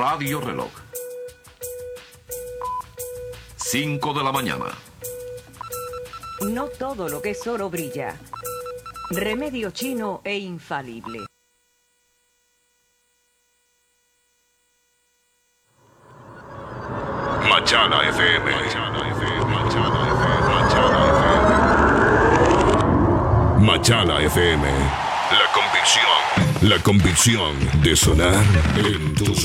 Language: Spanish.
Radio Reloj. 5 de la mañana. No todo lo que es oro brilla. Remedio chino e infalible. Machala FM. Machala FM. La convicción de sonar en tus